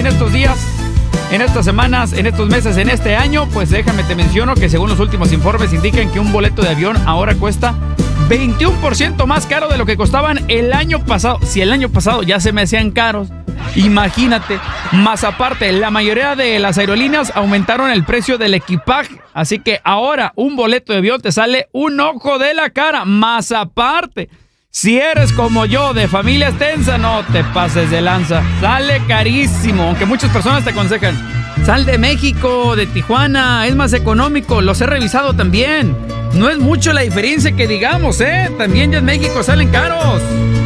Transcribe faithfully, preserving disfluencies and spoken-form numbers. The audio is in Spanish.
en estos días, en estas semanas, en estos meses, en este año, pues déjame te menciono que según los últimos informes indican que un boleto de avión ahora cuesta veintiuno por ciento más caro de lo que costaban el año pasado. Si el año pasado ya se me hacían caros, imagínate. Más aparte, la mayoría de las aerolíneas aumentaron el precio del equipaje. Así que ahora un boleto de avión te sale un ojo de la cara. Más aparte, si eres como yo, de familia extensa, no te pases de lanza. Sale carísimo, aunque muchas personas te aconsejan: sal de México, de Tijuana, es más económico. Los he revisado también. No es mucho la diferencia que digamos, ¿eh? También ya en México salen caros.